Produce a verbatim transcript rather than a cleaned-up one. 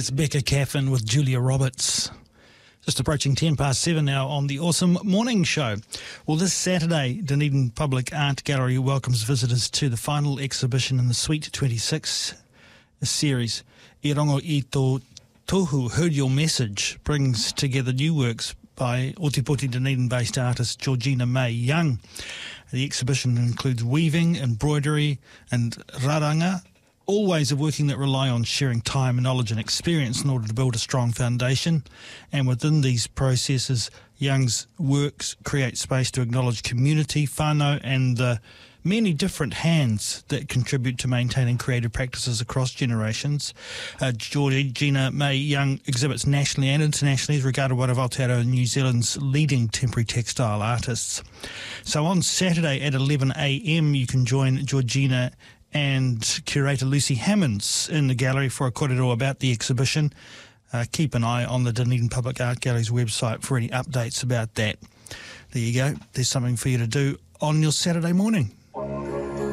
That's Becca Caffin with Julia Roberts. Just approaching ten past seven now on the Awesome Morning Show. Well, this Saturday, Dunedin Public Art Gallery welcomes visitors to the final exhibition in the Suite twenty-six series. I Rongo I Tō Tohu, Heard Your Message, brings together new works by Ōtepoti Dunedin-based artist Georgina May Young. The exhibition includes weaving, embroidery and raranga, all ways of working that rely on sharing time, knowledge and experience in order to build a strong foundation. And within these processes, Young's works create space to acknowledge community, whānau, and the many different hands that contribute to maintaining creative practices across generations. Uh, Georgina May Young exhibits nationally and internationally, is regarded one of Aotearoa New Zealand's leading temporary textile artists. So on Saturday at eleven a m, you can join Georgina and curator Lucy Hammonds in the gallery for a kōrero about the exhibition. Uh, keep an eye on the Dunedin Public Art Gallery's website for any updates about that. There you go. There's something for you to do on your Saturday morning.